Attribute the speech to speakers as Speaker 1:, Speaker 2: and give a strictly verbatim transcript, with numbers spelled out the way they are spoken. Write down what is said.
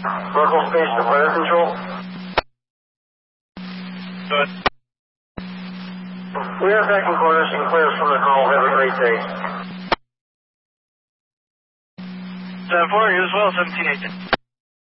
Speaker 1: Local space to fire control.
Speaker 2: Good.
Speaker 1: We are back in quarters and clear us from the call. Have a great day.
Speaker 2: seven four, you as well, seventeen eighteen.